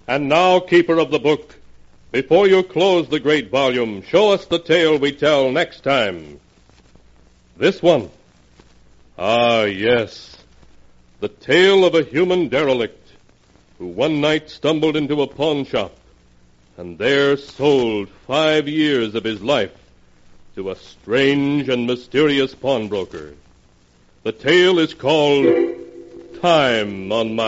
And now, keeper of the book, before you close the great volume, show us the tale we tell next time. This one. Ah, yes. The tale of a human derelict who one night stumbled into a pawn shop and there sold 5 years of his life to a strange and mysterious pawnbroker. The tale is called Time on My